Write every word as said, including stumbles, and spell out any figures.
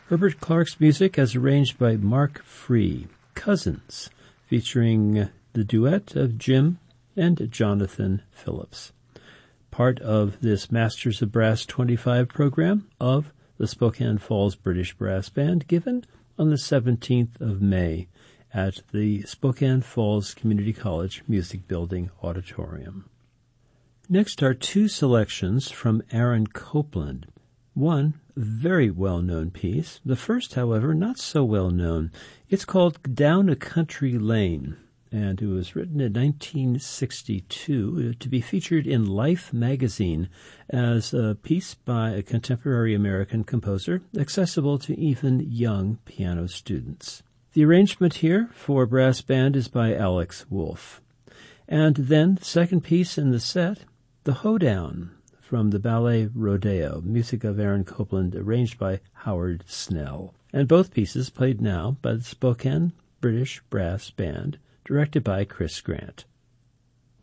Herbert Clark's music as arranged by Mark Free. Cousins, featuring the duet of Jim and Jonathan Phillips. Part of this Masters of Brass twenty-five program of the Spokane Falls British Brass Band, given on the seventeenth of May at the Spokane Falls Community College Music Building Auditorium. Next are two selections from Aaron Copland. One, very well-known piece. The first, however, not so well-known. It's called Down a Country Lane, and it was written in nineteen sixty-two to be featured in Life magazine as a piece by a contemporary American composer, accessible to even young piano students. The arrangement here for brass band is by Alex Wolff. And then, the second piece in the set, The Hoedown, from the ballet Rodeo, music of Aaron Copland, arranged by Howard Snell. And both pieces played now by the Spokane British Brass Band, directed by Chris Grant.